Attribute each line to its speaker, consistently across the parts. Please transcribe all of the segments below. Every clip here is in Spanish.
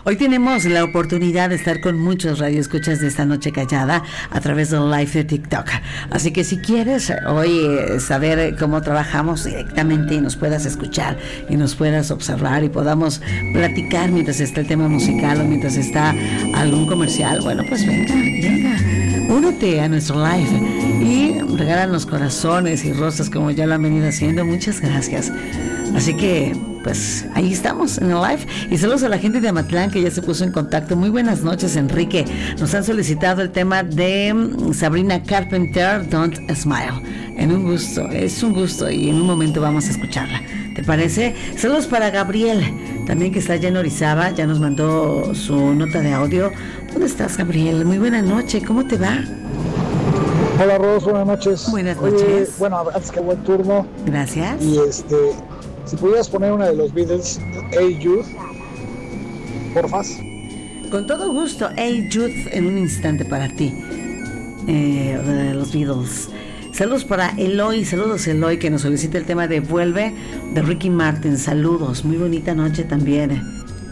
Speaker 1: Hoy tenemos la oportunidad de estar con muchos radioescuchas de esta noche callada a través del live de TikTok. Así que si quieres hoy saber cómo trabajamos directamente y nos puedas escuchar y nos puedas observar y podamos platicar mientras está el tema musical o mientras está algún comercial, bueno, pues venga, únete a nuestro live y regálanos corazones y rosas como ya lo han venido haciendo. Muchas gracias. Así que pues ahí estamos en el live. Y saludos a la gente de Amatlán que ya se puso en contacto. Muy buenas noches, Enrique. Nos han solicitado el tema de Sabrina Carpenter, Don't Smile. Es un gusto y en un momento vamos a escucharla. ¿Te parece? Saludos para Gabriel, también que está allá en Orizaba. Ya nos mandó su nota de audio. ¿Dónde estás, Gabriel? Muy buena noche, ¿cómo te va?
Speaker 2: Hola, Ros, buenas noches.
Speaker 1: Buenas noches.
Speaker 2: Bueno, antes que buen turno.
Speaker 1: Gracias.
Speaker 2: Y si pudieras poner una de los Beatles, Hey Jude, porfas.
Speaker 1: Con todo gusto, Hey Jude, en un instante para ti. De los Beatles. Saludos para Eloy, saludos Eloy, que nos solicita el tema de Vuelve, de Ricky Martin. Saludos, muy bonita noche también.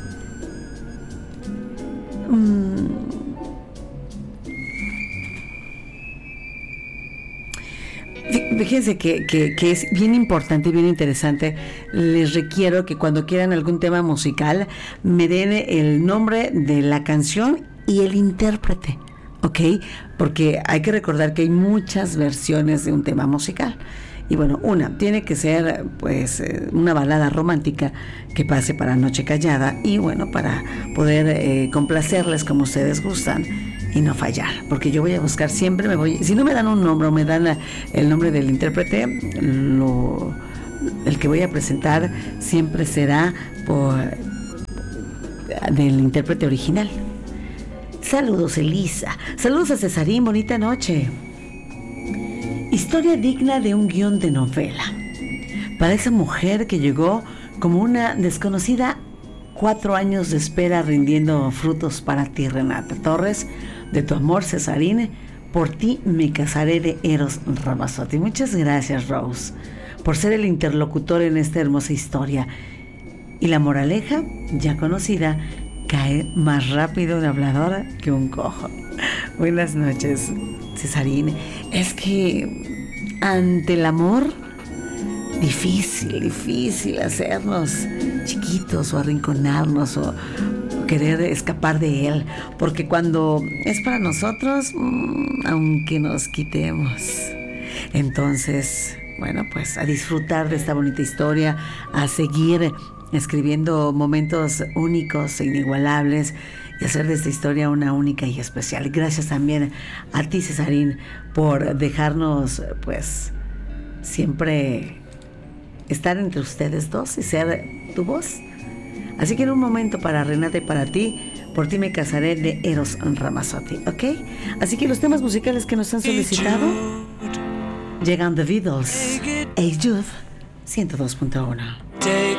Speaker 1: Fíjense que es bien importante y bien interesante. Les requiero que cuando quieran algún tema musical me den el nombre de la canción y el intérprete, ¿ok? Porque hay que recordar que hay muchas versiones de un tema musical. Y bueno, tiene que ser pues una balada romántica que pase para Noche Callada y bueno, para poder complacerles como ustedes gustan y no fallar, porque yo voy a buscar siempre, si no me dan un nombre o me dan el nombre del intérprete, el que voy a presentar siempre será del intérprete original. Saludos, Elisa. Saludos a Cesarín, bonita noche. Historia digna de un guión de novela. Para esa mujer que llegó como una desconocida, 4 años de espera rindiendo frutos para ti, Renata Torres. De tu amor, Cesarín, por ti me casaré, de Eros Ramazzotti. Muchas gracias, Rose, por ser el interlocutor en esta hermosa historia. Y la moraleja, ya conocida, cae más rápido un hablador que un cojo. Buenas noches, Cesarín. Es que ante el amor, difícil hacernos chiquitos o arrinconarnos o querer escapar de él, porque cuando es para nosotros, aunque nos quitemos. Entonces, bueno, pues a disfrutar de esta bonita historia, a seguir escribiendo momentos únicos e inigualables y hacer de esta historia una única y especial. Gracias también a ti, Cesarín, por dejarnos pues siempre estar entre ustedes dos y ser tu voz. Así que en un momento para Renata y para ti, por ti me casaré, de Eros Ramazzotti, ¿ok? Así que los temas musicales que nos han solicitado llegan The Beatles, Hey Jude, 102.1.